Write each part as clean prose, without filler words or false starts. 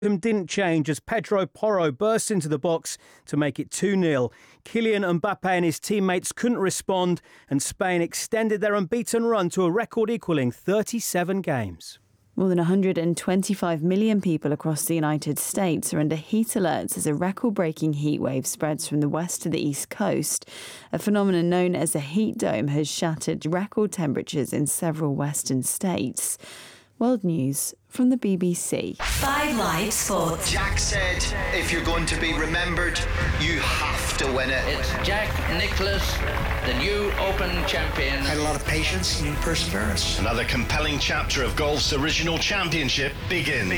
didn't change as Pedro Porro burst into the box to make it 2-0. Kylian Mbappe and his teammates couldn't respond, and Spain extended their unbeaten run to a record-equalling 37 games. More than 125 million people across the United States are under heat alerts as a record-breaking heat wave spreads from the west to the east coast. A phenomenon known as a heat dome has shattered record temperatures in several western states. World News from the BBC. 5 Live Sports. Jack said, if you're going to be remembered, you have to win it. It's Jack Nicklaus, the new Open champion. Had a lot of patience and perseverance. Another compelling chapter of golf's original championship begins.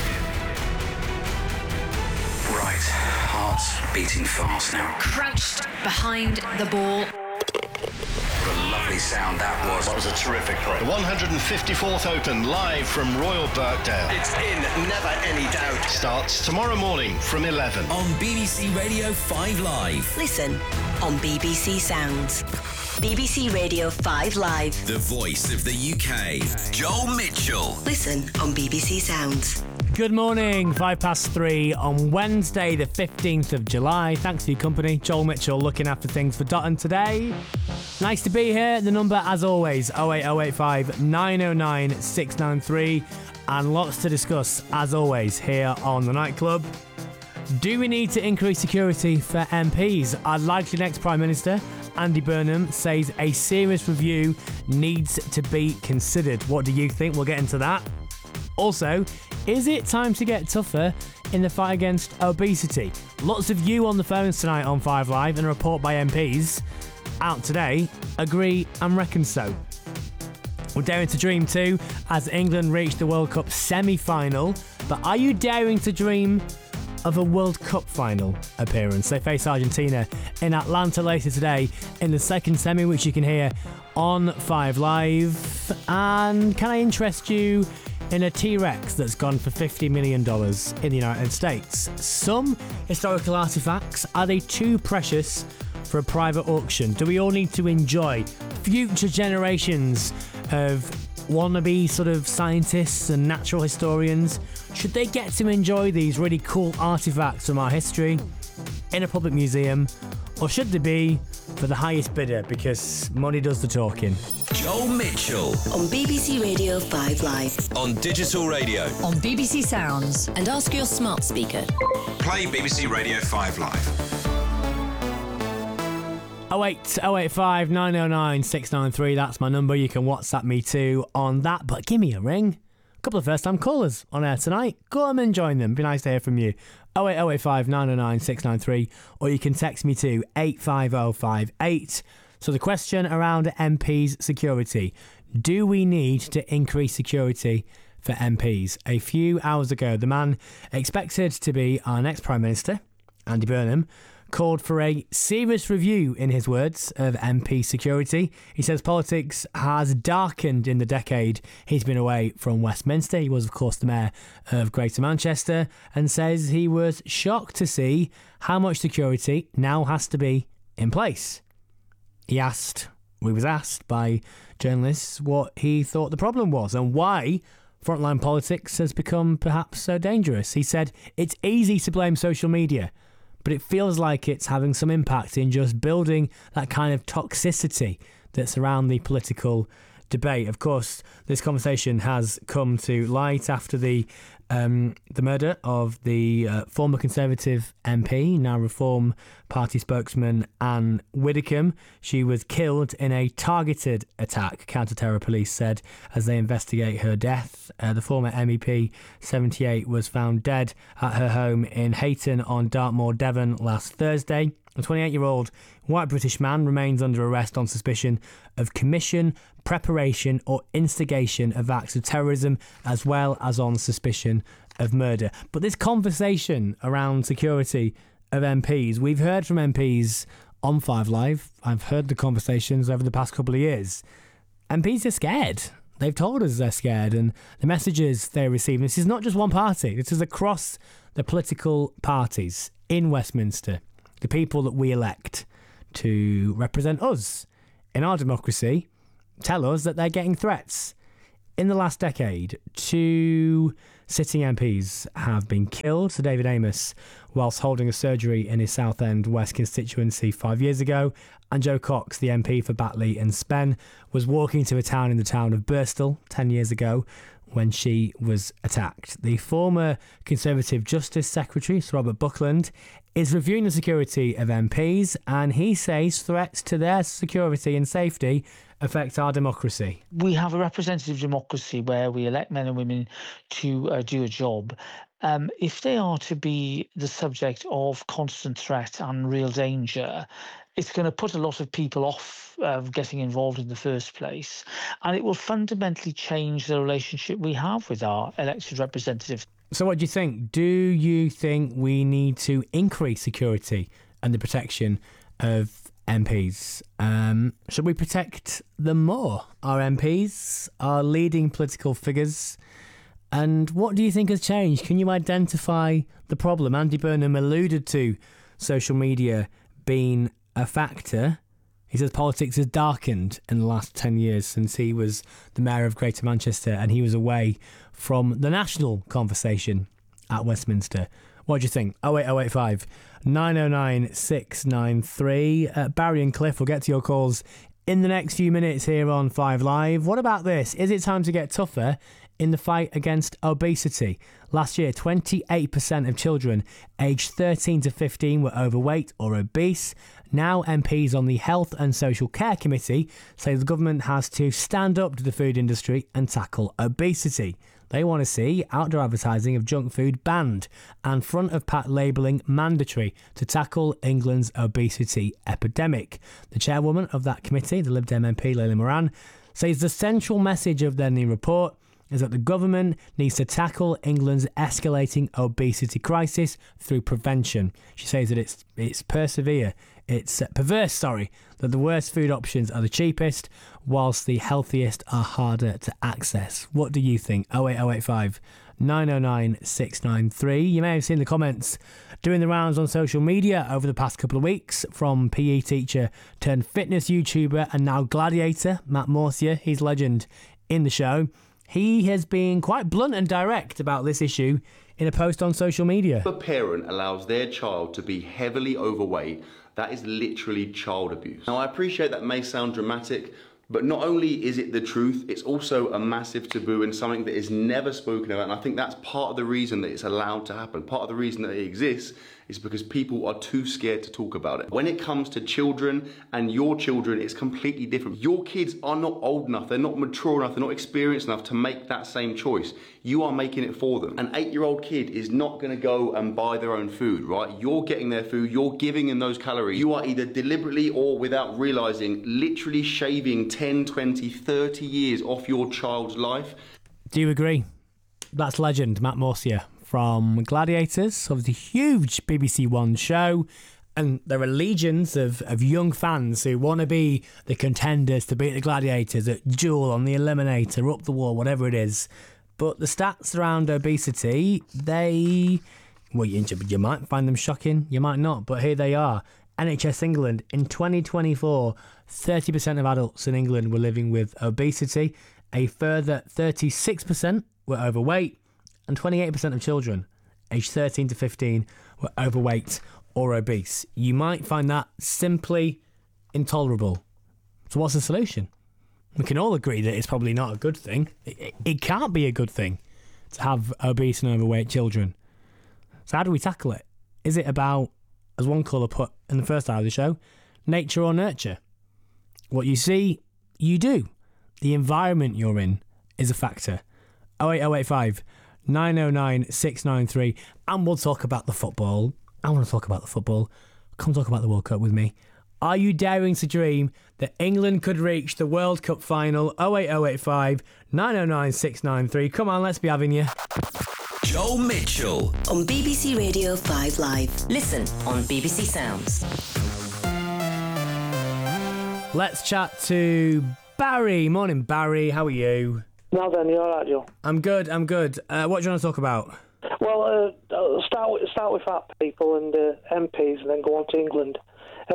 Right, heart's beating fast now. Crouched behind the ball. What a lovely sound that was. That was a terrific play. The 154th Open, live from Royal Birkdale. It's in, never any doubt. Starts tomorrow morning from 11. On BBC Radio 5 Live. Listen on BBC Sounds. BBC Radio 5 Live. The voice of the UK. Joel Mitchell. Listen on BBC Sounds. Good morning, 3:05 on Wednesday the 15th of July. Thanks for your company. Joel Mitchell looking after things for Dotton today. Nice to be here. The number as always 08085 909 693, and lots to discuss as always here on the Nightclub. Do we need to increase security for MPs? Our likely next Prime Minister, Andy Burnham, says a serious review needs to be considered. What do you think? We'll get into that. Also, is it time to get tougher in the fight against obesity? Lots of you on the phones tonight on 5 Live, and a report by MPs out today agree and reckon so. We're daring to dream too as England reach the World Cup semi-final. But are you daring to dream of a World Cup final appearance? They face Argentina in Atlanta later today in the second semi, which you can hear on 5 Live. And can I interest you in a T-Rex that's gone for $50 million in the United States? Some historical artefacts, are they too precious for a private auction? Do we all need to enjoy future generations of wannabe sort of scientists and natural historians? Should they get to enjoy these really cool artefacts from our history in a public museum? Or should they be for the highest bidder because money does the talking? Joel Mitchell. On BBC Radio 5 Live. On digital radio. On BBC Sounds. And ask your smart speaker. Play BBC Radio 5 Live. 08085 909 693. That's my number. You can WhatsApp me too on that. But give me a ring. A couple of first-time callers on air tonight. Come and join them. Be nice to hear from you. 08085 909 693. Or you can text me to 85058. So the question around MPs' security. Do we need to increase security for MPs? A few hours ago, the man expected to be our next Prime Minister, Andy Burnham, called for a serious review, in his words, of MP security. He says politics has darkened in the decade he's been away from Westminster. He was, of course, the mayor of Greater Manchester, and says he was shocked to see how much security now has to be in place. We was asked by journalists what he thought the problem was and why frontline politics has become perhaps so dangerous. He said it's easy to blame social media, but it feels like it's having some impact in just building that kind of toxicity that's around the political debate. Of course, this conversation has come to light after the murder of the former Conservative MP, now Reform Party spokesman Anne Widdecombe. She was killed in a targeted attack, counter-terror police said, as they investigate her death. The former MEP, 78, was found dead at her home in Hayton on Dartmoor, Devon last Thursday. A 28-year-old white British man remains under arrest on suspicion of commission, preparation or instigation of acts of terrorism, as well as on suspicion of murder. But this conversation around security of MPs, we've heard from MPs on 5 Live. I've heard the conversations over the past couple of years. MPs are scared. They've told us they're scared, and the messages they receive, this is not just one party, this is across the political parties in Westminster. The people that we elect to represent us in our democracy tell us that they're getting threats. In the last decade, 2 sitting MPs have been killed. Sir David Amess, whilst holding a surgery in his Southend West constituency 5 years ago, and Jo Cox, the MP for Batley and Spen, was walking to a town in the town of Birstall 10 years ago when she was attacked. The former Conservative Justice Secretary, Sir Robert Buckland, is reviewing the security of MPs, and he says threats to their security and safety affect our democracy. We have a representative democracy where we elect men and women to do a job. If they are to be the subject of constant threat and real danger, it's going to put a lot of people off getting involved in the first place, and it will fundamentally change the relationship we have with our elected representatives. So what do you think? Do you think we need to increase security and the protection of MPs? Should we protect them more? Our MPs, our leading political figures? And what do you think has changed? Can you identify the problem? Andy Burnham alluded to social media being a factor. He says politics has darkened in the last 10 years since he was the mayor of Greater Manchester and he was away from the national conversation at Westminster. What do you think? 08085 909 693. Barry and Cliff will get to your calls in the next few minutes here on 5 Live. What about this? Is it time to get tougher in the fight against obesity? Last year, 28% of children aged 13 to 15 were overweight or obese. Now MPs on the Health and Social Care Committee say the government has to stand up to the food industry and tackle obesity. They want to see outdoor advertising of junk food banned and front-of-pack labelling mandatory to tackle England's obesity epidemic. The chairwoman of that committee, the Lib Dem MP Layla Moran, says the central message of their new report is that the government needs to tackle England's escalating obesity crisis through prevention. She says that it's perverse, that the worst food options are the cheapest, whilst the healthiest are harder to access. What do you think? 08085 909 693. You may have seen the comments doing the rounds on social media over the past couple of weeks from PE teacher turned fitness YouTuber and now gladiator Matt Morcia. He's legend in the show. He has been quite blunt and direct about this issue in a post on social media. If a parent allows their child to be heavily overweight, that is literally child abuse. Now, I appreciate that may sound dramatic, but not only is it the truth, it's also a massive taboo and something that is never spoken about. And I think that's part of the reason that it's allowed to happen. Part of the reason that it exists is because people are too scared to talk about it. When it comes to children and your children, it's completely different. Your kids are not old enough, they're not mature enough, they're not experienced enough to make that same choice. You are making it for them. An 8-year-old kid is not gonna go and buy their own food, right? You're getting their food, you're giving them those calories. You are either deliberately or without realizing, literally shaving 10, 20, 30 years off your child's life. Do you agree? That's legend, Matt Morcia from Gladiators, obviously huge BBC One show, and there are legions of young fans who want to be the contenders to beat the Gladiators at Duel, on the Eliminator, Up the Wall, whatever it is. But the stats around obesity, you might find them shocking, you might not, but here they are. NHS England, in 2024, 30% of adults in England were living with obesity, a further 36% were overweight, and 28% of children aged 13 to 15 were overweight or obese. You might find that simply intolerable. So what's the solution? We can all agree that it's probably not a good thing. It can't be a good thing to have obese and overweight children. So how do we tackle it? Is it about, as one caller put in the first hour of the show, nature or nurture? What you see, you do. The environment you're in is a factor. 08085 909 693, and we'll talk about the football. I want to talk about the football. Come talk about the World Cup with me. Are you daring to dream that England could reach the World Cup final? 08085 909 693. Come on, let's be having you. Joel Mitchell on BBC Radio 5 Live. Listen on BBC Sounds. Let's chat to Barry. Morning, Barry. How are you? Well then, you're all right, Joe. I'm good. What do you want to talk about? Well, start with fat people and MPs, and then go on to England.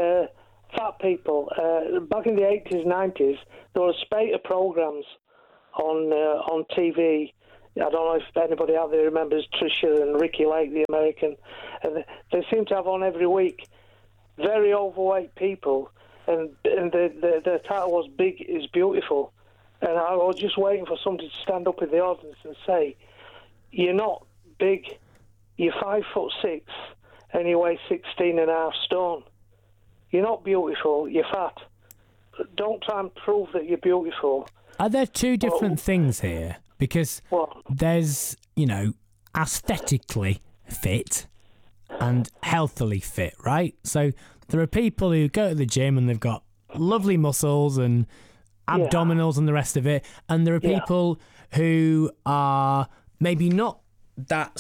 Fat people. Back in the 80s, 90s, there was a spate of programmes on TV. I don't know if anybody out there remembers Tricia and Ricky Lake, the American, and they seem to have on every week very overweight people, and the title was "Big is Beautiful," and I was just waiting for somebody to stand up in the audience and say, "You're not big. You're 5'6", and you weigh 16.5 stone. You're not beautiful. You're fat. Don't try and prove that you're beautiful." Are there two different things here? Because there's, aesthetically fit and healthily fit, right? So there are people who go to the gym and they've got lovely muscles and abdominals and the rest of it. And there are people who are maybe not that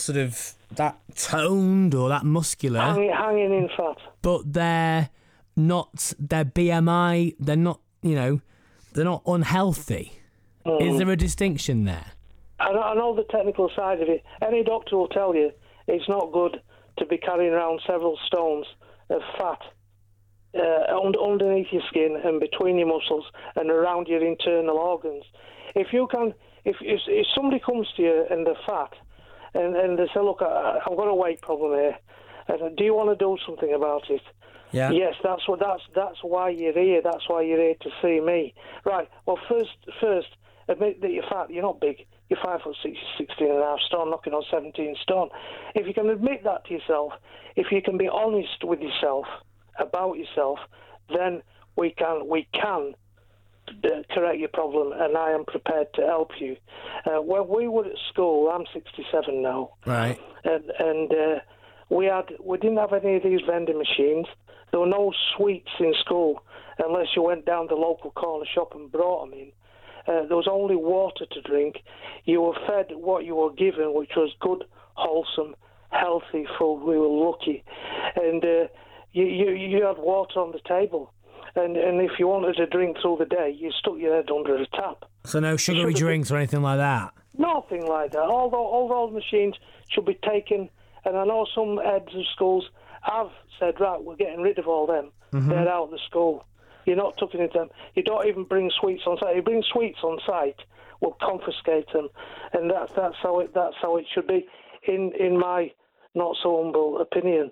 toned or that muscular. Hanging in fat. But they're not, their BMI, they're not, they're not unhealthy. Is there a distinction there? I know the technical side of it. Any doctor will tell you it's not good to be carrying around several stones of fat underneath your skin and between your muscles and around your internal organs. If somebody comes to you and they're fat and they say, "Look, I've got a weight problem here. And do you want to do something about it?" Yeah. Yes, that's why you're here. That's why you're here to see me. Right. Well, first, admit that you're fat. You're not big. You're 5'6", 16.5 stone, knocking on 17 stone. If you can admit that to yourself, if you can be honest with yourself about yourself, then we can correct your problem, and I am prepared to help you. When we were at school, I'm 67 now, right, and we didn't have any of these vending machines. There were no sweets in school unless you went down the local corner shop and brought them in. There was only water to drink. You were fed what you were given, which was good, wholesome, healthy food. We were lucky. And you had water on the table. And if you wanted to drink through the day, you stuck your head under the tap. So no sugary drinks or anything like that? Nothing like that. All those machines should be taken. And I know some heads of schools have said, right, we're getting rid of all them. Mm-hmm. They're out of the school. You're not tucking into them. You don't even bring sweets on site. You bring sweets on site, we'll confiscate them, and that's how it should be, in my not so humble opinion.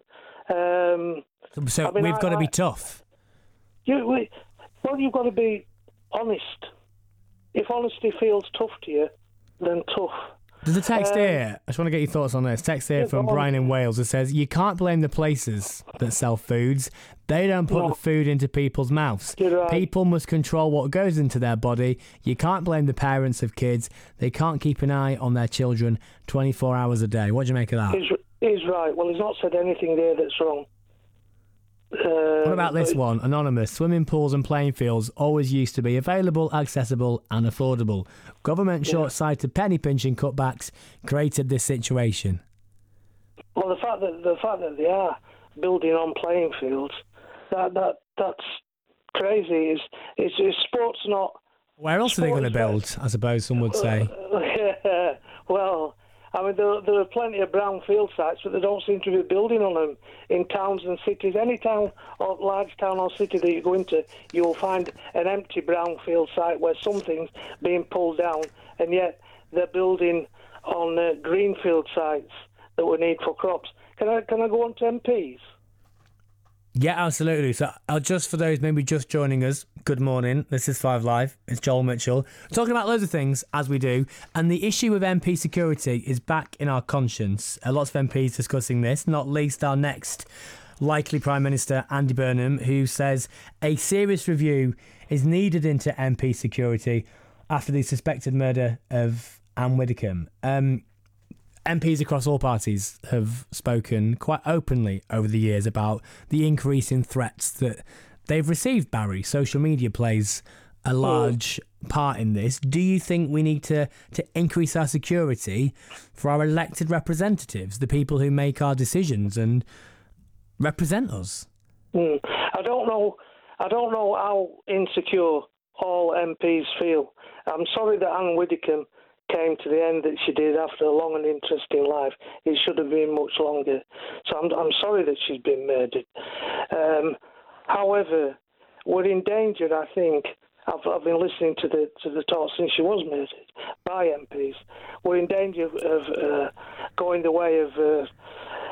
So we've got to be tough. You've got to be honest. If honesty feels tough to you, then tough. There's a text here. I just want to get your thoughts on this. Text here from Brian in Wales. It says, you can't blame the places that sell foods. They don't put the food into people's mouths. Right. People must control what goes into their body. You can't blame the parents of kids. They can't keep an eye on their children 24 hours a day. What do you make of that? He's right. Well, he's not said anything there that's wrong. What about this one? Anonymous. Swimming pools and playing fields always used to be available, accessible and affordable. Government short-sighted penny-pinching cutbacks created this situation. Well, the fact that they are building on playing fields, that's crazy. Is sports not... Where else are they going to build, I suppose some would say? Well... I mean, there are plenty of brownfield sites, but they don't seem to be building on them in towns and cities. Any town or large town or city that you go into, you'll find an empty brownfield site where something's being pulled down, and yet they're building on greenfield sites that we need for crops. Can I go on to MPs? Yeah, absolutely. So just for those maybe just joining us, good morning. This is 5 Live. It's Joel Mitchell. We're talking about loads of things, as we do. And the issue of MP security is back in our conscience. Lots of MPs discussing this, not least our next likely Prime Minister, Andy Burnham, who says a serious review is needed into MP security after the suspected murder of Anne Widdecombe. MPs across all parties have spoken quite openly over the years about the increase in threats that they've received, Barry. Social media plays a large part in this. Do you think we need to increase our security for our elected representatives, the people who make our decisions and represent us? I don't know how insecure all MPs feel. I'm sorry that Anne Widdecombe came to the end that she did after a long and interesting life. It should have been much longer. So I'm sorry that she's been murdered. However, we're in danger, I think, I've been listening to the talk since she was made by MPs. We're in danger of going the way of